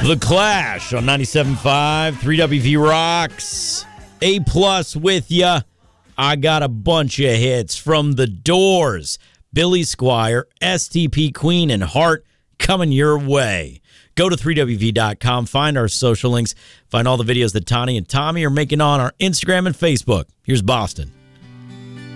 The Clash on 97.5, 3WV Rocks. A+ with ya. I got a bunch of hits from The Doors, Billy Squier, STP Queen, and Heart coming your way. Go to 3WV.com, find our social links, find all the videos that Tani and Tommy are making on our Instagram and Facebook. Here's Boston.